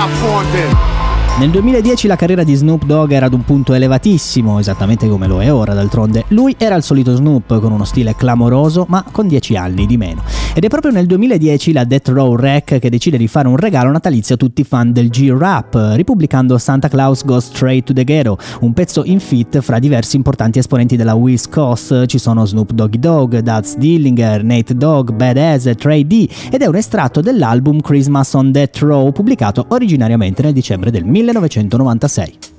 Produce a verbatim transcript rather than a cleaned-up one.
California. Nel duemiladieci la carriera di Snoop Dogg era ad un punto elevatissimo, esattamente come lo è ora d'altronde. Lui era il solito Snoop, con uno stile clamoroso, ma con dieci anni di meno. Ed è proprio nel duemiladieci la Death Row Rec che decide di fare un regalo natalizio a tutti i fan del G-Rap, ripubblicando Santa Claus Goes Straight to the Ghetto, un pezzo in feat fra diversi importanti esponenti della West Coast. Ci sono Snoop Doggy Dogg, Daz Dillinger, Nate Dogg, Badass, Trey D, ed è un estratto dell'album Christmas on Death Row, pubblicato originariamente nel dicembre del millenovecentonovantasei.